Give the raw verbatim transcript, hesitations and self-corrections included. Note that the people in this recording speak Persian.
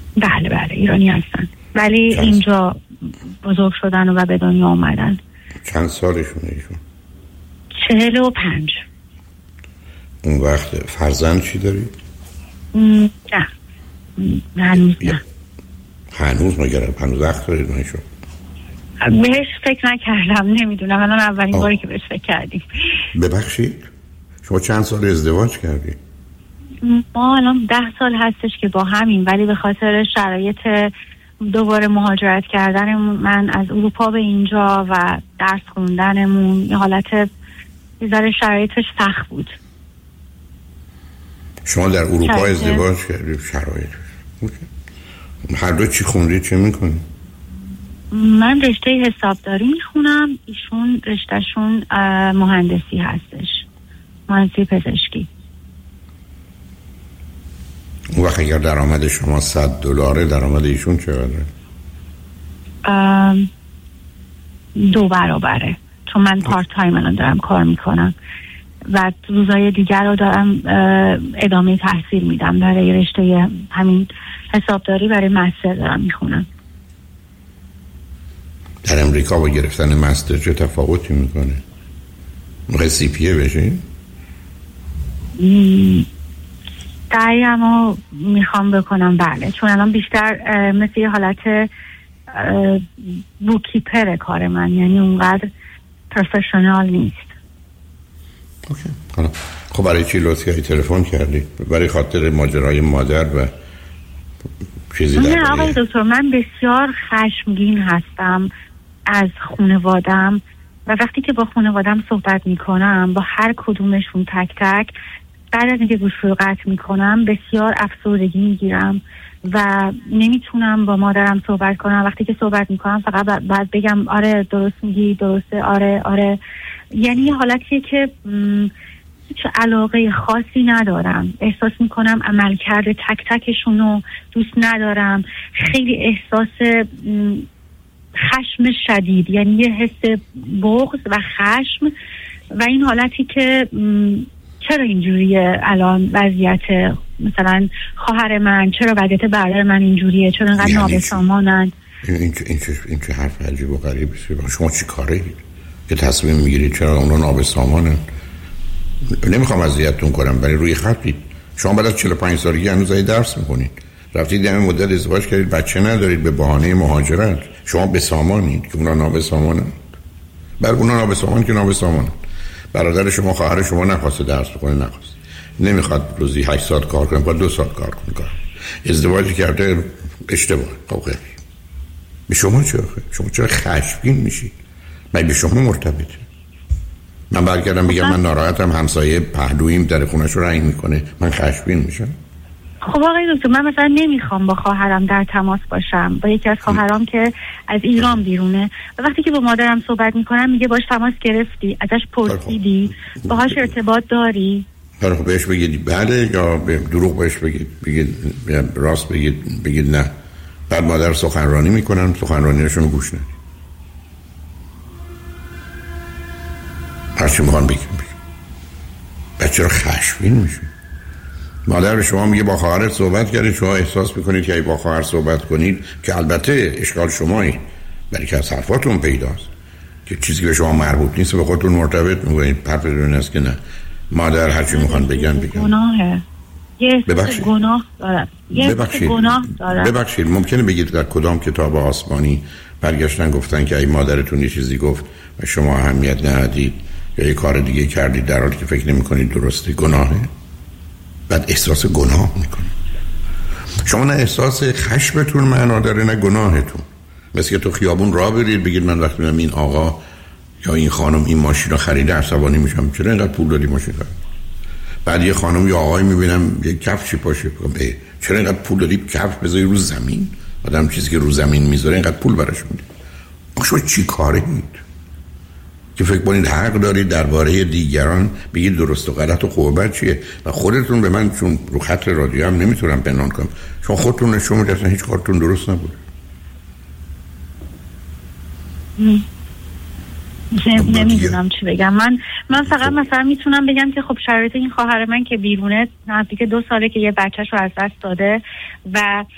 بله بله ایرانی هستن ولی چند اینجا بزرگ شدن و به دنیا آمدن. چند سالشونه ایشون؟ چهل و پنج. اون وقت فرزند چی داری؟ نه هنوز نه. هنوز نگرم هنوز وقت دارید نشون؟ بهش فکر نکردم، نمیدونم الان اولین باری که بهش فکر کردیم. ببخشید شما چند سال ازدواج کردید؟ ما الان ده سال هستش که با همین، ولی به خاطر شرایط دوباره مهاجرت کردن من از اروپا به اینجا و درس خوندنمون یه حالت یه ذره شرایطش سخت بود. شما در اروپا شرایط. ازدواج کردید؟ شرایطش هر دو چی خوندید؟ چه میکنید؟ من رشته حسابداری میخونم، ایشون رشتهشون مهندسی هستش، مهندسی پزشکی. اون وقت اگر درآمد شما صد دلاره درآمد ایشون چقدره؟ دو برابره، چون من پارت تایم الان دارم کار میکنم و روزای دیگر رو دارم ادامه تحصیل میدم برای رشته همین حسابداری، برای مستر دارم میخونم. در امریکا با گرفتن مستر چه تفاوتی میکنه؟ میخوای سی پی ای بشی؟ دقیقا میخوام بکنم بله، چون الان بیشتر مثل یه حالت بوکیپر کار من، یعنی اونقدر پروفشنال نیست. اوکی. حالا خب برای چی لطفی تلفن کردی؟ برای خاطر ماجرای مادر و چیزی در نه آقای دکتر، من بسیار خشمگین هستم از خانوادم و وقتی که با خانوادم صحبت میکنم با هر کدومشون تک تک، بعد از اینکه گوش رو قطع میکنم بسیار افسردگی میگیرم و نمیتونم با مادرم صحبت کنم. وقتی که صحبت میکنم فقط باید بگم آره درست میگی، درسته، آره آره، یعنی یه حالتیه که هیچ علاقه خاصی ندارم. احساس میکنم عملکرد تک تکشون رو دوست ندارم. خیلی احساس خشم شدید، یعنی یه حس بغض و خشم و این حالتی که چرا اینجوریه الان وضعیت مثلا خواهر من، چرا وضعیت برادر من اینجوریه، چرا اینقدر نابسامانن. این این این این چه حرف عجیب و غریبه. شما چی کاره اید که تصمیم میگیرید چرا اونا نابسامانن؟ نمیخوام اذیتتون کنم ولی روی خطید. شما بعد از چهل و پنج سالگی هنوز درس میکنید، رفتید یه مدت ازدواج کردید، بچه ندارید به بهانه مهاجرت. شما بسامانید که اونا نابسامانن؟ بر اونا نابسامان که نابسامانن. برادر شما، خواهر شما نخواسته درس بکنه، نخواست، نمیخواد روزی هشت ساعت کار کنه، باید دو ساعت کار کنه. ازدواج کرده اشتباه. خب خیلی به شما چرا شما چرا خشمگین میشید؟ من به شما مرتبطه. من برگردم بگم من ناراحتم، همسایه پهلویم در خونش رو رنگ میکنه، من خشمگین میشم؟ خب آقای دکتر، من مثلا نمیخوام با خواهرم در تماس باشم، با یکی از خواهرام که از ایران بیرونه، و وقتی که با مادرم صحبت میکنم میگه باش تماس گرفتی، ازش پرسیدی، باهاش ارتباط داری؟ خب بهش بگید بله یا به دروغ بهش بگید بگید راست بگید بگید نه. بعد مادر سخنرانی میکنن، سخنرانیشون گوش ندید. هرچی میخوان بگید بگید. بچه رو خشمگین میشه. مادر به شما میگه با خواهرت صحبت کردید، شما احساس میکنید که ای با خواهر صحبت کنید، که البته اشکال شمایی، برای که از حرفاتون پیداست که چیزی به شما مربوط نیست به خودتون مرتبط میکنید. حرفتون است که نه، مادر هرچی میخوان بگن بگن. گناهه. یه ببخشید. گناه داره. یه گناه داره. ببخشید ممکنه بگید در کدام کتاب آسمانی برگشتن گفتن که ای مادرتون یه چیزی گفت و شما اهمیت ندید یا یه کار دیگه کردید در حالی که فکر نمی‌کنید درسته؟ گناهه. بعد احساس گناه میکنید. شما نه احساس خشمتون معنا داره نه گناهتون. مثل که تو خیابون راه برید بگید من وقتی میبینم این آقا یا این خانم این ماشین رو خریده عصبانی میشم، چرا اینقدر پول دادی ماشین خرید؟ بعد یه خانم یا آقای میبینم یه کفشی پاشه، بگم چرا اینقدر پول دادی کفش بذاری رو زمین؟ آدم چیزی که رو زمین میذاره اینقدر پول براش میده. شما چی کارید که فکر کنید حق دارید درباره دیگران بگید درست و غلط و خوب و بد چیه و خودتون به من چون رو خط رادیو هم نمیتونم پنهان کنم چون خودتون نشون میدید اصلا هیچ کارتون درست نبود. نمیدونم چی بگم. من من فقط مثلا میتونم بگم که خب شرایط این خواهر من که بیرونه، نزدیک دو ساله که یه بچه‌شو از دست داده و